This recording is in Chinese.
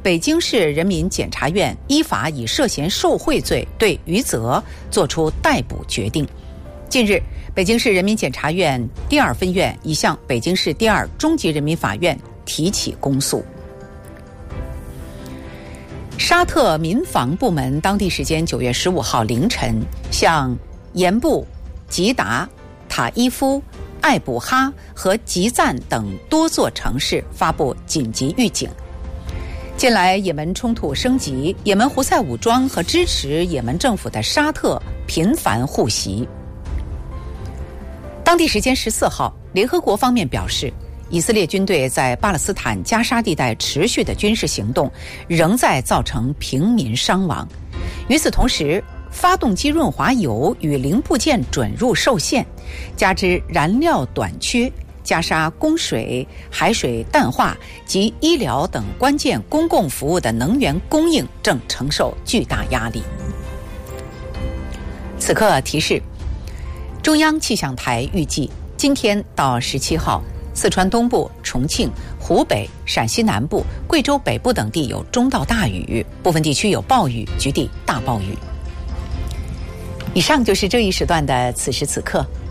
北京市人民检察院依法以涉嫌受贿罪对余则作出逮捕决定。近日，北京市人民检察院第2分院已向北京市第2中级人民法院提起公诉。沙特民防部门当地时间9月15号凌晨向盐布、吉达、塔伊夫、艾卜哈和吉赞等多座城市发布紧急预警。近来也门冲突升级，也门胡塞武装和支持也门政府的沙特频繁互袭。当地时间14号，联合国方面表示，以色列军队在巴勒斯坦加沙地带持续的军事行动仍在造成平民伤亡。与此同时，发动机润滑油与零部件准入受限，加之燃料短缺，加沙供水、海水淡化及医疗等关键公共服务的能源供应正承受巨大压力。此刻提示，中央气象台预计今天到17号，四川东部、重庆、湖北、陕西南部、贵州北部等地有中到大雨，部分地区有暴雨，局地大暴雨。以上就是这一时段的此时此刻。